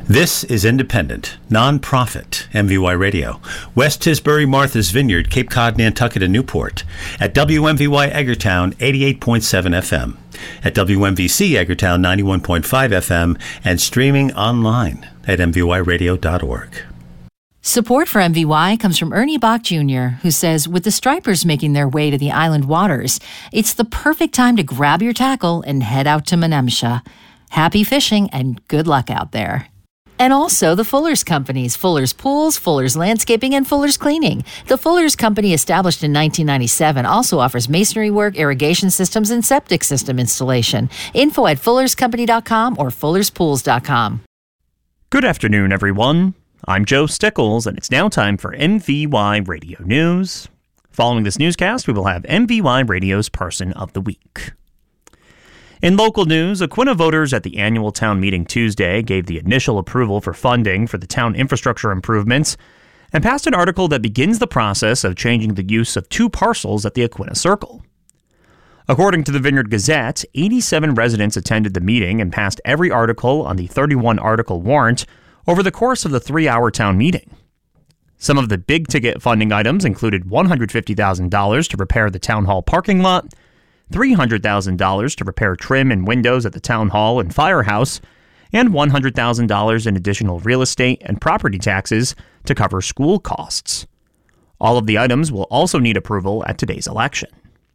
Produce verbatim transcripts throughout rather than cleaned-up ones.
This is independent, non-profit M V Y Radio. West Tisbury, Martha's Vineyard, Cape Cod, Nantucket, and Newport. At W M V Y Eggertown, eighty-eight point seven F M. At W M V C Eggertown, ninety-one point five F M. And streaming online at m v y radio dot org. Support for M V Y comes from Ernie Bach Junior, who says, with the stripers making their way to the island waters, it's the perfect time to grab your tackle and head out to Menemsha. Happy fishing and good luck out there. And also the Fuller's Companies, Fuller's Pools, Fuller's Landscaping, and Fuller's Cleaning. The Fuller's Company, established in nineteen ninety-seven, also offers masonry work, irrigation systems, and septic system installation. Info at fullers company dot com or fullers pools dot com. Good afternoon, everyone. I'm Joe Stickles, and it's now time for M V Y Radio News. Following this newscast, we will have M V Y Radio's Person of the Week. In local news, Aquinnah voters at the annual town meeting Tuesday gave the initial approval for funding for the town infrastructure improvements and passed an article that begins the process of changing the use of two parcels at the Aquinnah Circle. According to the Vineyard Gazette, eighty-seven residents attended the meeting and passed every article on the thirty-one article warrant over the course of the three-hour town meeting. Some of the big-ticket funding items included one hundred fifty thousand dollars to repair the town hall parking lot, three hundred thousand dollars to repair trim and windows at the town hall and firehouse, and one hundred thousand dollars in additional real estate and property taxes to cover school costs. All of the items will also need approval at today's election.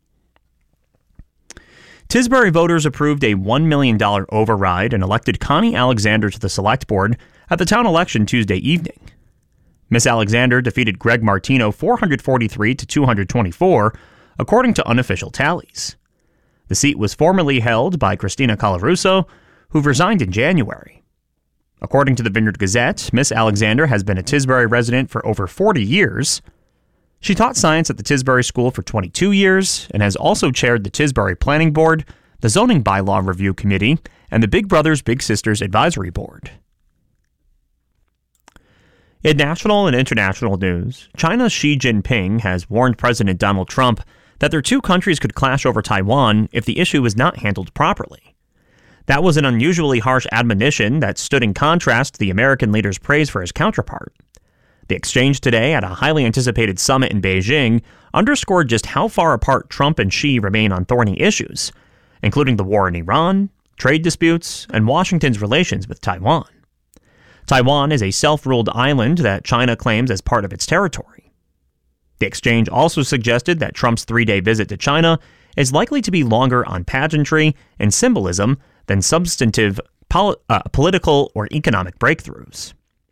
Tisbury voters approved a one million dollars override and elected Connie Alexander to the Select Board at the town election Tuesday evening. Miss Alexander defeated Greg Martino four hundred forty-three to two hundred twenty-four, according to unofficial tallies. The seat was formerly held by Christina Colarusso, who resigned in January. According to the Vineyard Gazette, Miss Alexander has been a Tisbury resident for over forty years. She taught science at the Tisbury School for twenty-two years and has also chaired the Tisbury Planning Board, the Zoning Bylaw Review Committee, and the Big Brothers Big Sisters Advisory Board. In national and international news, China's Xi Jinping has warned President Donald Trump that their two countries could clash over Taiwan if the issue was not handled properly. That was an unusually harsh admonition that stood in contrast to the American leader's praise for his counterpart. The exchange today at a highly anticipated summit in Beijing underscored just how far apart Trump and Xi remain on thorny issues, including the war in Iran, trade disputes, and Washington's relations with Taiwan. Taiwan is a self-ruled island that China claims as part of its territory. The exchange also suggested that Trump's three-day visit to China is likely to be longer on pageantry and symbolism than substantive pol- uh, political or economic breakthroughs.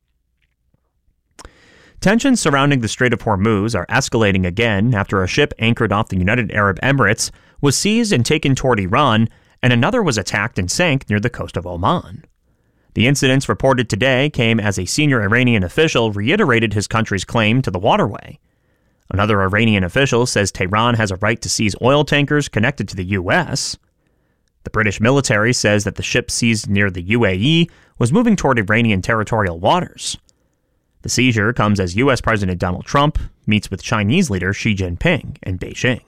Tensions surrounding the Strait of Hormuz are escalating again after a ship anchored off the United Arab Emirates was seized and taken toward Iran, and another was attacked and sank near the coast of Oman. The incidents reported today came as a senior Iranian official reiterated his country's claim to the waterway. Another Iranian official says Tehran has a right to seize oil tankers connected to the U S. The British military says that the ship seized near the U A E was moving toward Iranian territorial waters. The seizure comes as U S President Donald Trump meets with Chinese leader Xi Jinping in Beijing.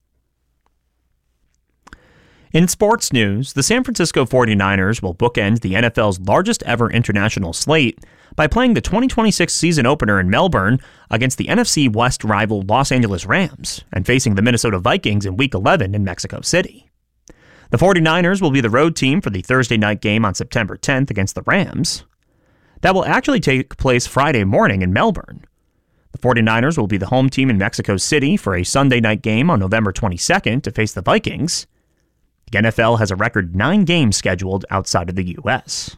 In sports news, the San Francisco forty-niners will bookend the N F L's largest ever international slate by playing the twenty twenty-six season opener in Melbourne against the N F C West rival Los Angeles Rams and facing the Minnesota Vikings in Week eleven in Mexico City. The forty-niners will be the road team for the Thursday night game on September tenth against the Rams. That will actually take place Friday morning in Melbourne. The forty-niners will be the home team in Mexico City for a Sunday night game on November twenty-second to face the Vikings. The N F L has a record nine games scheduled outside of the U S.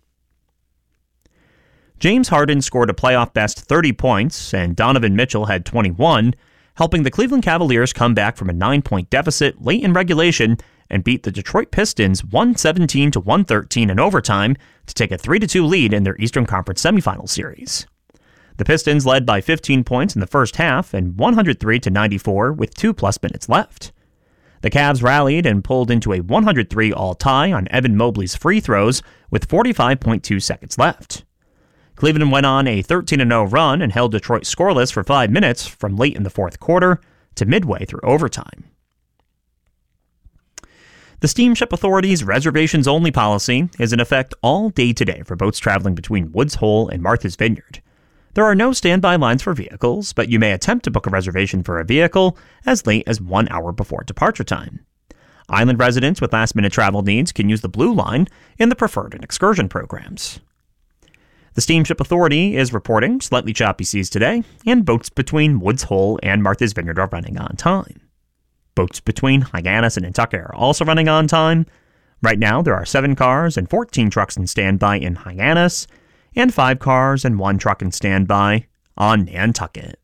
James Harden scored a playoff-best thirty points, and Donovan Mitchell had twenty-one, helping the Cleveland Cavaliers come back from a nine-point deficit late in regulation and beat the Detroit Pistons one seventeen to one thirteen in overtime to take a three to two lead in their Eastern Conference semifinal series. The Pistons led by fifteen points in the first half and one hundred three to ninety-four with two plus minutes left. The Cavs rallied and pulled into a one hundred three all tie on Evan Mobley's free throws with forty-five point two seconds left. Cleveland went on a thirteen and oh run and held Detroit scoreless for five minutes from late in the fourth quarter to midway through overtime. The Steamship Authority's reservations-only policy is in effect all day today for boats traveling between Woods Hole and Martha's Vineyard. There are no standby lines for vehicles, but you may attempt to book a reservation for a vehicle as late as one hour before departure time. Island residents with last-minute travel needs can use the Blue Line in the preferred and excursion programs. The Steamship Authority is reporting slightly choppy seas today, and boats between Woods Hole and Martha's Vineyard are running on time. Boats between Hyannis and Nantucket are also running on time. Right now, there are seven cars and fourteen trucks in standby in Hyannis, and five cars and one truck in standby on Nantucket.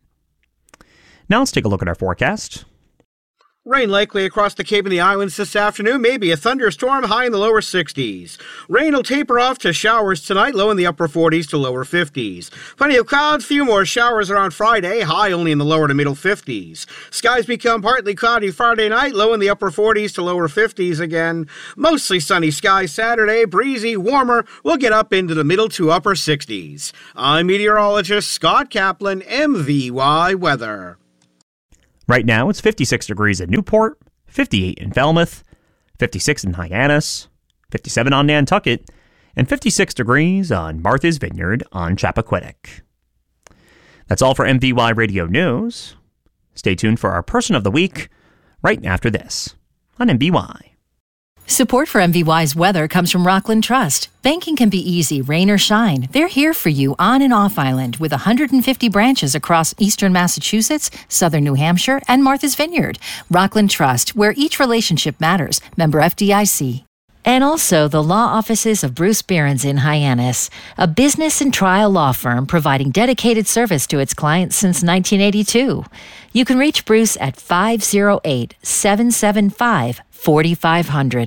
Now let's take a look at our forecast. Rain likely across the Cape and the Islands this afternoon, maybe a thunderstorm, high in the lower sixties. Rain will taper off to showers tonight, low in the upper forties to lower fifties. Plenty of clouds, few more showers around Friday, high only in the lower to middle fifties. Skies become partly cloudy Friday night, low in the upper forties to lower fifties again. Mostly sunny skies Saturday, breezy, warmer, we'll get up into the middle to upper sixties. I'm meteorologist Scott Kaplan, M V Y Weather. Right now, it's fifty-six degrees in Newport, fifty-eight in Falmouth, fifty-six in Hyannis, fifty-seven on Nantucket, and fifty-six degrees on Martha's Vineyard on Chappaquiddick. That's all for M V Y Radio News. Stay tuned for our Person of the Week right after this on M V Y. Support for M V Y's weather comes from Rockland Trust. Banking can be easy, rain or shine. They're here for you on and off island with one hundred fifty branches across eastern Massachusetts, southern New Hampshire, and Martha's Vineyard. Rockland Trust, where each relationship matters. Member F D I C. And also the law offices of Bruce Behrens in Hyannis, a business and trial law firm providing dedicated service to its clients since nineteen eighty-two. You can reach Bruce at five oh eight, seven seven five, four five zero zero.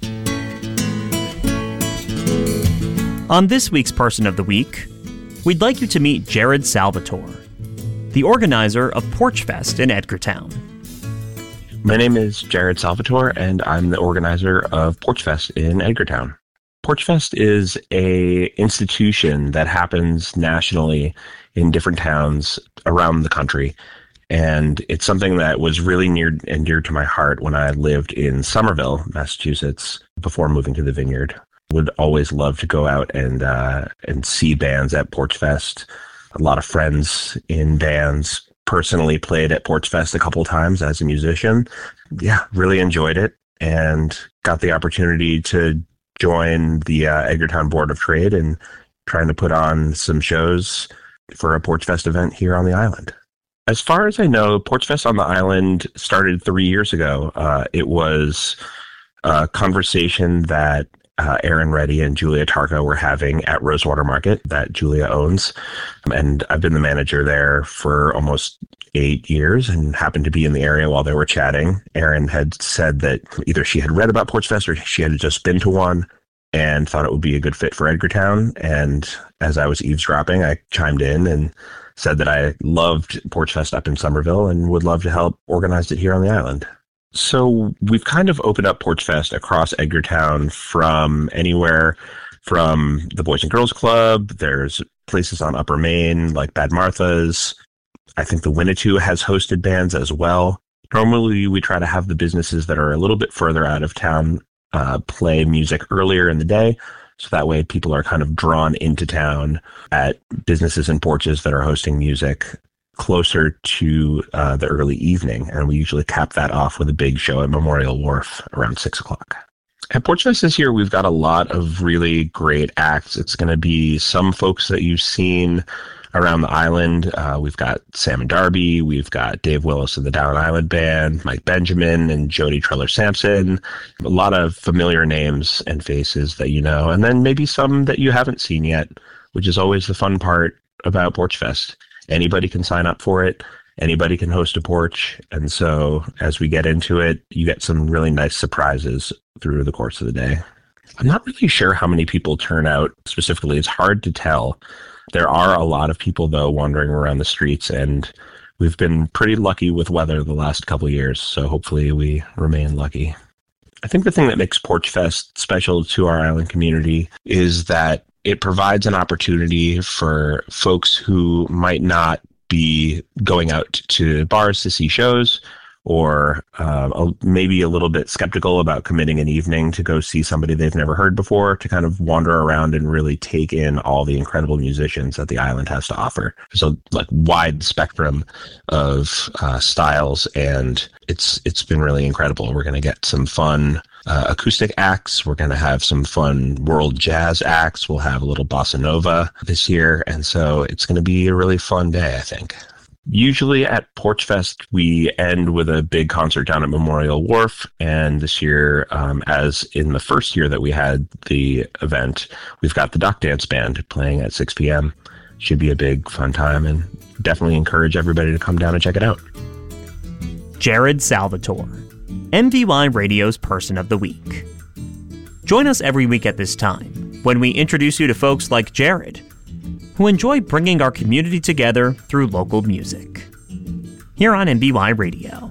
On this week's Person of the Week, we'd like you to meet Jared Salvatore, the organizer of Porch Fest in Edgartown. My name is Jared Salvatore, and I'm the organizer of Porch Fest in Edgartown. Porch Fest is a institution that happens nationally in different towns around the country, and it's something that was really near and dear to my heart when I lived in Somerville, Massachusetts, before moving to the Vineyard. Would always love to go out and uh, and see bands at Porch Fest. A lot of friends in bands. Personally played at Porch Fest a couple times as a musician. Yeah, really enjoyed it and got the opportunity to join the uh, Edgartown Board of Trade and trying to put on some shows for a Porch Fest event here on the island. As far as I know, Porch Fest on the island started three years ago. Uh, it was a conversation that Uh, Aaron Reddy and Julia Tarka were having at Rosewater Market that Julia owns. And I've been the manager there for almost eight years and happened to be in the area while they were chatting. Aaron had said that either she had read about Porch Fest or she had just been to one and thought it would be a good fit for Edgartown. And as I was eavesdropping, I chimed in and said that I loved Porch Fest up in Somerville and would love to help organize it here on the island. So we've kind of opened up Porch Fest across Edgartown from anywhere from the Boys and Girls Club. There's places on Upper Main like Bad Martha's. I think the Winnetou has hosted bands as well. Normally we try to have the businesses that are a little bit further out of town uh, play music earlier in the day. So that way people are kind of drawn into town at businesses and porches that are hosting music closer to uh, the early evening, and we usually cap that off with a big show at Memorial Wharf around six o'clock. At Porch Fest this year, we've got a lot of really great acts. It's going to be some folks that you've seen around the island. Uh, we've got Sam and Darby, we've got Dave Willis of the Down Island Band, Mike Benjamin and Jody Treller-Sampson. A lot of familiar names and faces that you know, and then maybe some that you haven't seen yet, which is always the fun part about Porch Fest. Anybody can sign up for it. Anybody can host a porch. And so as we get into it, you get some really nice surprises through the course of the day. I'm not really sure how many people turn out specifically. It's hard to tell. There are a lot of people, though, wandering around the streets, and we've been pretty lucky with weather the last couple of years. So hopefully we remain lucky. I think the thing that makes Porch Fest special to our island community is that it provides an opportunity for folks who might not be going out to bars to see shows or uh, maybe a little bit skeptical about committing an evening to go see somebody they've never heard before, to kind of wander around and really take in all the incredible musicians that the island has to offer. There's a like wide spectrum of uh, styles, and it's it's been really incredible. We're going to get some fun uh, acoustic acts. We're going to have some fun world jazz acts. We'll have a little bossa nova this year, and so it's going to be a really fun day, I think. Usually at Porchfest, we end with a big concert down at Memorial Wharf. And this year, um, as in the first year that we had the event, we've got the Duck Dance Band playing at six p.m. Should be a big, fun time, and definitely encourage everybody to come down and check it out. Jared Salvatore, M V Y Radio's Person of the Week. Join us every week at this time when we introduce you to folks like Jared, who enjoy bringing our community together through local music. Here on M V Y Radio.